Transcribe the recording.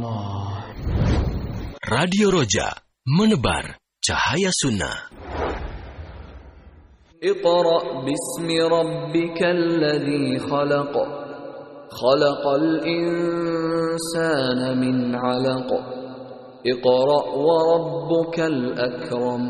Radio Roja, menebar cahaya sunnah. Iqra' bismi rabbikal ladzi khalaq. Khalaqal insana min 'alaq. Iqra' wa rabbukal akram.